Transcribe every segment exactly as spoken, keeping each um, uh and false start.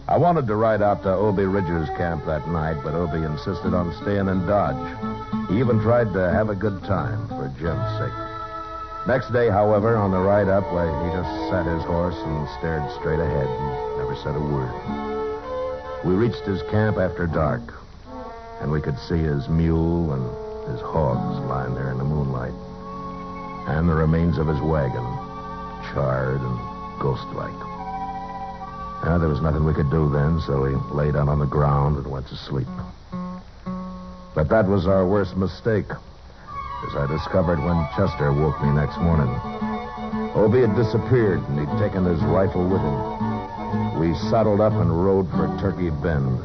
I wanted to ride out to Obie Ridger's camp that night, but Obie insisted on staying in Dodge. He even tried to have a good time for Jim's sake. Next day, however, on the ride up, well, he just sat his horse and stared straight ahead and never said a word. We reached his camp after dark, and we could see his mule and his hogs lying there in the moonlight, and the remains of his wagon, charred and ghost-like. Uh, there was nothing we could do then, so we lay down on the ground and went to sleep. But that was our worst mistake, as I discovered when Chester woke me next morning. Obie had disappeared, and he'd taken his rifle with him. We saddled up and rode for Turkey Bend.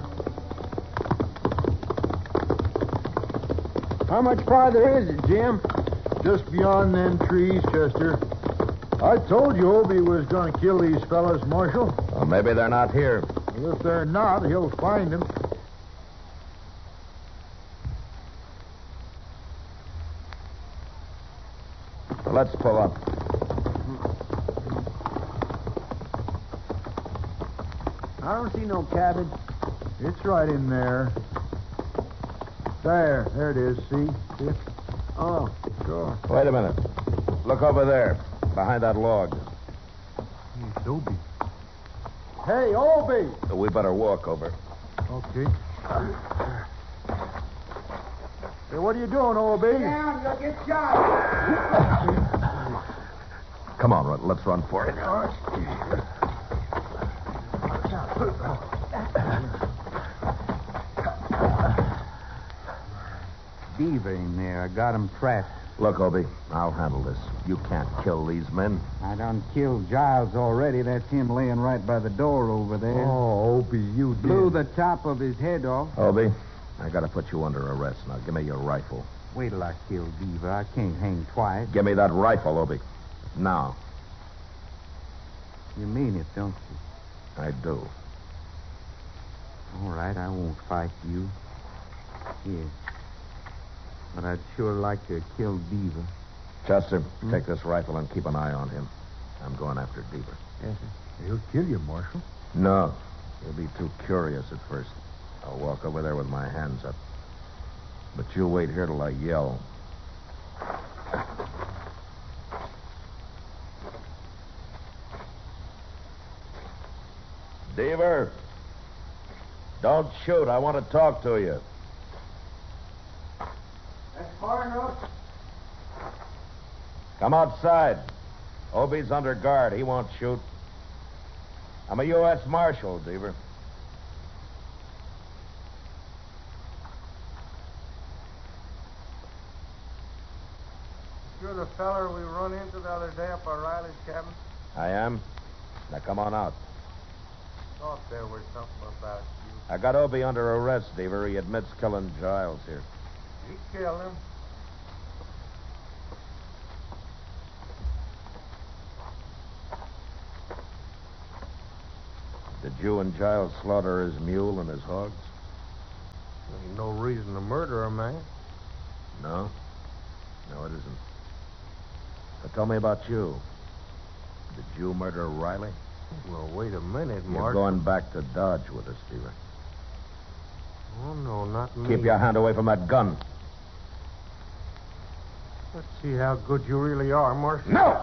How much farther is it, Jim? Just beyond them trees, Chester. I told you Obie was going to kill these fellas, Marshal. Well, maybe they're not here. Well, if they're not, he'll find them. So let's pull up. I don't see no cabin. It's right in there. There, there it is, see? See it? Oh, sure. Wait a minute. Look over there, behind that log. It's Obie. Hey, Obie! We better walk over. Okay. Hey, what are you doing, Obie? Down, you'll get shot. Come on, let's run for it. Beaver in there. I got him trapped. Look, Obie, I'll handle this. You can't kill these men. I done killed Giles already. That's him laying right by the door over there. Oh, Obie, you did. Blew the top of his head off. Obie, I gotta put you under arrest. Now, give me your rifle. Wait till I kill Beaver. I can't hang twice. Give me that rifle, Obie. Now. You mean it, don't you? I do. All right, I won't fight you. Here. But I'd sure like to kill Beaver. Chester, hmm? take this rifle and keep an eye on him. I'm going after Beaver. Yes, sir. He'll kill you, Marshal. No. He'll be too curious at first. I'll walk over there with my hands up. But you wait here till I yell. Beaver! Don't shoot. I want to talk to you. That's far enough. Come outside. Obie's under guard. He won't shoot. I'm a U S Marshal, Beaver. You're the feller we run into the other day up at Riley's cabin? I am. Now come on out. Thought there was something about you. I got Obie under arrest, Beaver. He admits killing Giles here. You killed him. Did you and Giles slaughter his mule and his hogs? Ain't no reason to murder a man. No? No, it isn't. But tell me about you. Did you murder Riley? Well, wait a minute, You're Mark. going back to Dodge with us, Beaver. Oh, no, not me. Keep your hand away from that gun. Let's see how good you really are, Marshal. No!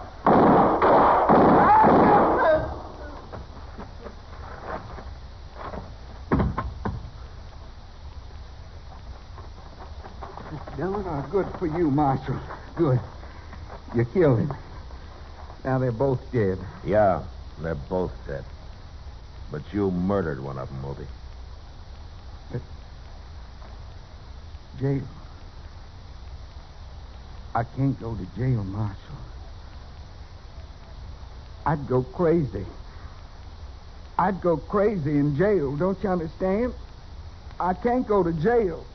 Dillon, are good for you, Marshal. Good. You killed him. Now they're both dead. Yeah, they're both dead. But you murdered one of them, Obie. But... Jail. I can't go to jail, Marshal. I'd go crazy. I'd go crazy in jail, don't you understand? I can't go to jail.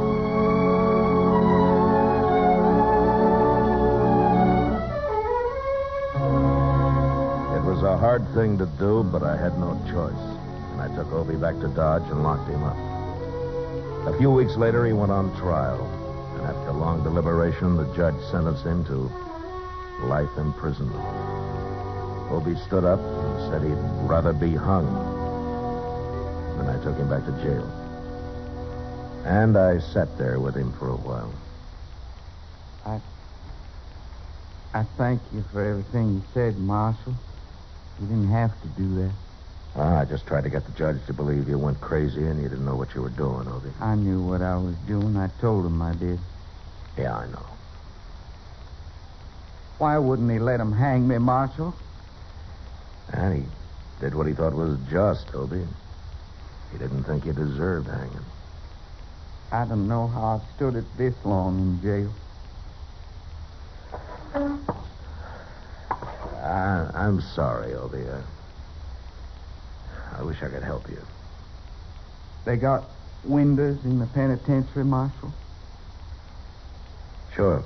It was a hard thing to do, but I had no choice. And I took Obie back to Dodge and locked him up. A few weeks later, he went on trial. And after long deliberation, the judge sentenced him to life imprisonment. Obie stood up and said he'd rather be hung. Then I took him back to jail. And I sat there with him for a while. I... I thank you for everything you said, Marshal. You didn't have to do that. Well, I just tried to get the judge to believe you went crazy and you didn't know what you were doing, Obie. I knew what I was doing. I told him I did. Yeah, I know. Why wouldn't he let him hang me, Marshal? And he did what he thought was just, Obie. He didn't think you deserved hanging. I don't know how I've stood it this long in jail. I, I'm sorry, Obie. I, I wish I could help you. They got windows in the penitentiary, Marshal? Sure.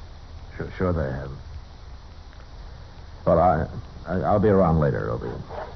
Sure, sure they have. Well, I, I, I'll be around later, Obie.